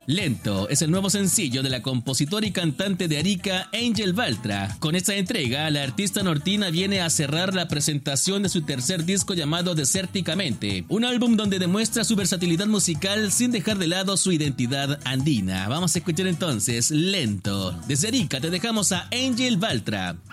Lento es el nuevo sencillo de la compositora y cantante de Arica, Angel Baltra. Con esta entrega, la artista nortina viene a cerrar la presentación de su tercer disco llamado Desérticamente, un álbum donde demuestra su versatilidad musical sin dejar de lado su identidad andina. Vamos a escuchar entonces Lento. Desde Arica te dejamos a Angel Baltra.